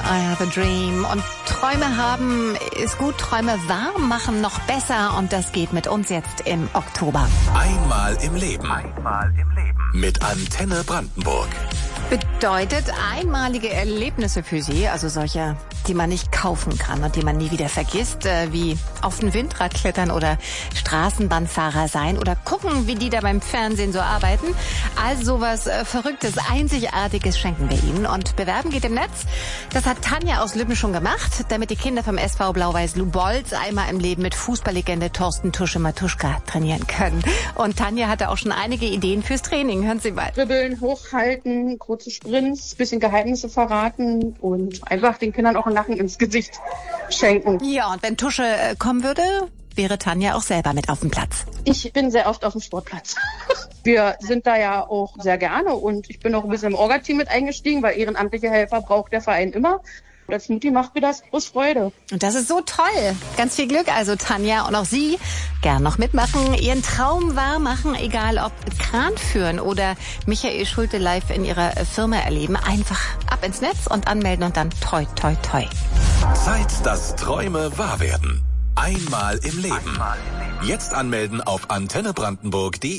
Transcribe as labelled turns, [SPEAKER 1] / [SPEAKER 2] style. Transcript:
[SPEAKER 1] I Have a Dream. Und Träume haben ist gut, Träume wahr machen noch besser. Und das geht mit uns jetzt im Oktober.
[SPEAKER 2] Einmal im Leben. Mit Antenne Brandenburg.
[SPEAKER 1] Bedeutet einmalige Erlebnisse für Sie, also solche, die man nicht kaufen kann und die man nie wieder vergisst, wie auf ein Windrad klettern oder Straßenbahnfahrer sein oder gucken, wie die da beim Fernsehen so arbeiten. Also sowas Verrücktes, Einzigartiges schenken wir Ihnen und bewerben geht im Netz. Das hat Tanja aus Lübben schon gemacht, damit die Kinder vom SV Blau-Weiß Lubolz einmal im Leben mit Fußballlegende Thorsten Tusche-Matuschka trainieren können. Und Tanja hatte auch schon einige Ideen fürs Training. Hören Sie mal.
[SPEAKER 3] Dribbeln, hochhalten, kurze Sprints, bisschen Geheimnisse verraten und einfach den Kindern auch einen Lachen ins Gesicht schenken.
[SPEAKER 1] Ja, und wenn Tusche kommen würde, wäre Tanja auch selber mit auf dem Platz.
[SPEAKER 3] Ich bin sehr oft auf dem Sportplatz. Wir sind da ja auch sehr gerne und ich bin auch ein bisschen im Orga-Team mit eingestiegen, weil ehrenamtliche Helfer braucht der Verein immer. Als Mutti macht mir das groß Freude.
[SPEAKER 1] Und das ist so toll. Ganz viel Glück also, Tanja. Und auch Sie gern noch mitmachen, Ihren Traum wahr machen, egal ob Kran führen oder Michael Schulte live in Ihrer Firma erleben. Einfach ab ins Netz und anmelden und dann toi, toi, toi.
[SPEAKER 2] Zeit, dass Träume wahr werden. Einmal im Leben. Jetzt anmelden auf antennebrandenburg.de.